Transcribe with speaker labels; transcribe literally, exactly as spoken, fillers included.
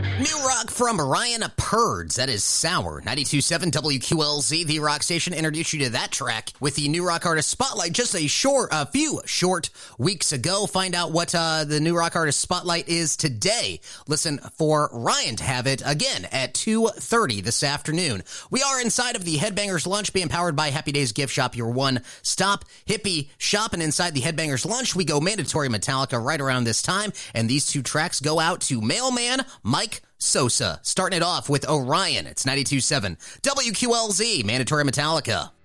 Speaker 1: New rock from Ryan Purds. That is Sour. ninety-two point seven W Q L Z, the rock station, introduced you to that track with the new rock artist Spotlight just a short, a few short weeks ago. Find out what uh, the new rock artist Spotlight is today. Listen for Ryan to have it again at two thirty this afternoon. We are inside of the Headbangers Lunch, being powered by Happy Days Gift Shop, your one-stop hippie shop. And inside the Headbangers Lunch, we go mandatory Metallica right around this time. And these two tracks go out to Mailman Mike Sosa. Starting it off with Orion. It's ninety-two point seven W Q L Z, mandatory Metallica.